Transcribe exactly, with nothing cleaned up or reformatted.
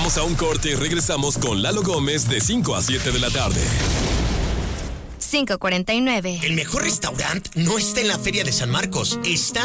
Vamos a un corte y regresamos con Lalo Gómez de cinco a siete de la tarde. cinco cuarenta y nueve. El mejor restaurante no está en la Feria de San Marcos, está